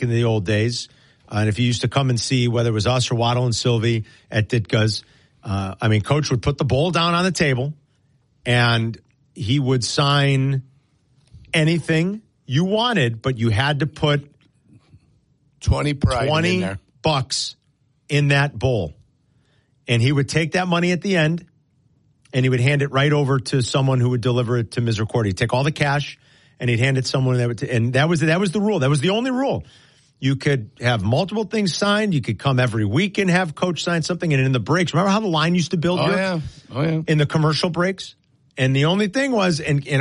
back in the old days. And if you used to come and see whether it was us or Waddle and Sylvie at Ditka's, Coach would put the bowl down on the table and he would sign anything you wanted, but you had to put $20 in that bowl. And he would take that money at the end and he would hand it right over to someone who would deliver it to Misericordia. He'd take all the cash and he'd hand it to someone and that was the rule. That was the only rule. You could have multiple things signed. You could come every week and have Coach sign something. And in the breaks, remember how the line used to build? Oh, yeah. In the commercial breaks? And the only thing was,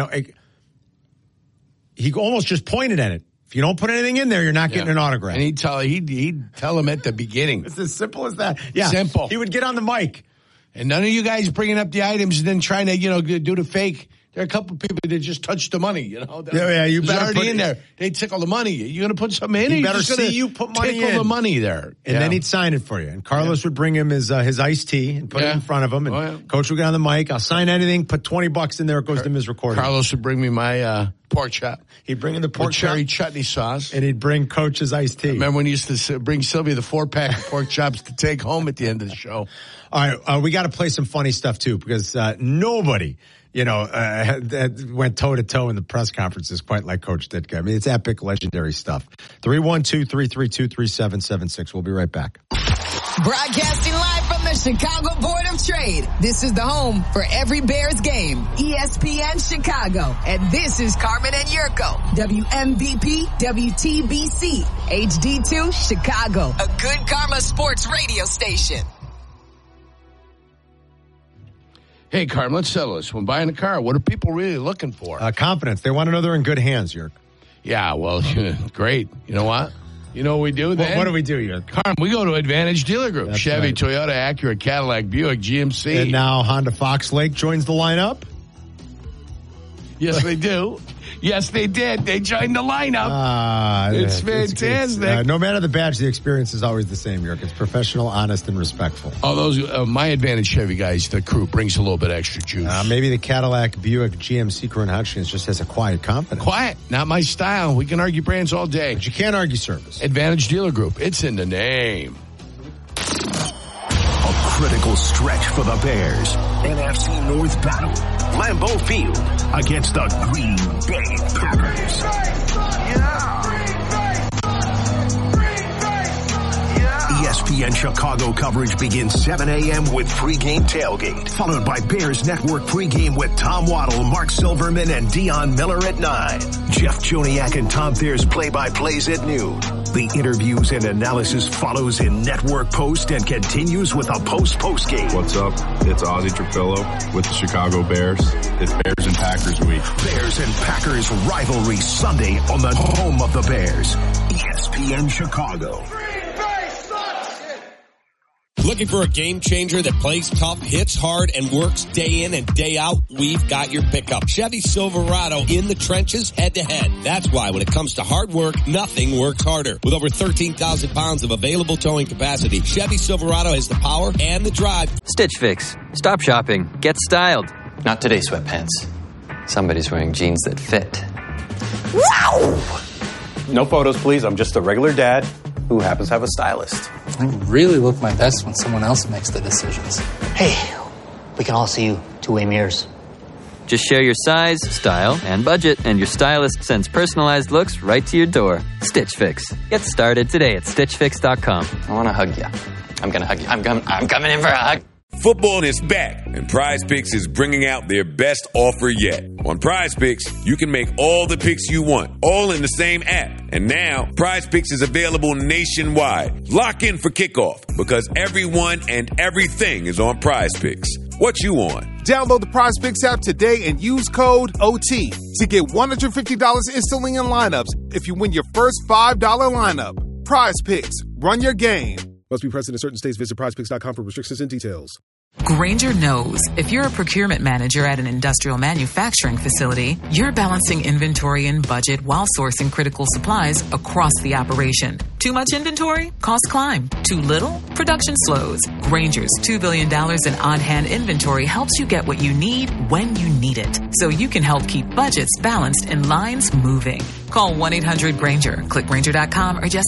he almost just pointed at it. If you don't put anything in there, you're not getting an autograph. And he'd tell him at the beginning. It's as simple as that. Yeah. Simple. He would get on the mic. And none of you guys bringing up the items and then trying to, do the fake. There are a couple of people that just touch the money, you better already put in there. They tickle the money. You're going to put something in. He better see you put money in. The money there. And then he'd sign it for you. And Carlos would bring him his iced tea and put it in front of him. And Coach would get on the mic. I'll sign anything. Put $20 in there. It goes to Misericordia. Carlos would bring me my pork chop. He'd bring in the pork chop. Cherry chutney sauce. And he'd bring Coach's iced tea. I remember when he used to bring Sylvia the 4-pack of pork chops to take home at the end of the show. All right. We got to play some funny stuff, too, because nobody that went toe-to-toe in the press conferences quite like Coach Ditka. I mean, it's epic, legendary stuff. 312-332-3776. We'll be right back. Broadcasting live from the Chicago Board of Trade. This is the home for every Bears game. ESPN Chicago. And this is Carmen and Yurko. WMVP, WTBC, HD2, Chicago. A good Karma Sports radio station. Hey, Carmen, let's settle this. When buying a car, what are people really looking for? Confidence. They want to know they're in good hands, Yerk. Yeah, well, great. You know what? You know what we do then? What do we do, Yerk? Carmen, we go to Advantage Dealer Group. That's Chevy, right. Toyota, Acura, Cadillac, Buick, GMC. And now Honda Fox Lake joins the lineup. Yes, they do. Yes, they did. They joined the lineup. It's fantastic. No matter the badge, the experience is always the same, Yerk. It's professional, honest, and respectful. Oh, those my Advantage Chevy guys, the crew brings a little bit extra juice. Maybe the Cadillac, Buick, GMC, Corinne Hodgkins just has a quiet confidence. Quiet, not my style. We can argue brands all day. But you can't argue service. Advantage Dealer Group. It's in the name. A critical stretch for the Bears. NFC North battle. Lambeau Field against the Green Bay Packers. ESPN Chicago coverage begins 7 a.m. with pregame tailgate, followed by Bears Network pregame with Tom Waddle, Mark Silverman, and Dion Miller at 9. Jeff Joniak and Tom Thayer's play-by-plays at noon. The interviews and analysis follows in network post and continues with a post-game. What's up? It's Ozzie Trapillo with the Chicago Bears. It's Bears and Packers week. Bears and Packers rivalry Sunday on the home of the Bears. ESPN Chicago. Looking for a game changer that plays tough, hits hard, and works day in and day out? We've got your pickup. Chevy Silverado in the trenches, head to head. That's why when it comes to hard work, nothing works harder. With over 13,000 pounds of available towing capacity, Chevy Silverado has the power and the drive. Stitch Fix. Stop shopping. Get styled. Not today, sweatpants. Somebody's wearing jeans that fit. Wow! No photos, please. I'm just a regular dad who happens to have a stylist. I really look my best when someone else makes the decisions. Hey, we can all see you two-way mirrors. Just share your size, style, and budget, and your stylist sends personalized looks right to your door. Stitch Fix. Get started today at StitchFix.com. I want to hug you. I'm going to hug you. I'm coming in for a hug. Football is back, and Prize Picks is bringing out their best offer yet. On Prize Picks, you can make all the picks you want, all in the same app. And now, Prize Picks is available nationwide. Lock in for kickoff, because everyone and everything is on Prize Picks. What you on? Download the Prize Picks app today and use code OT to get $150 instantly in lineups if you win your first $5 lineup. Prize Picks. Run your game. Must be present in certain states. Visit prizepicks.com for restrictions and details. Grainger knows if you're a procurement manager at an industrial manufacturing facility, you're balancing inventory and budget while sourcing critical supplies across the operation. Too much inventory? Costs climb. Too little? Production slows. Grainger's $2 billion in on-hand inventory helps you get what you need when you need it, so you can help keep budgets balanced and lines moving. Call 1-800-GRAINGER. Click Grainger.com or just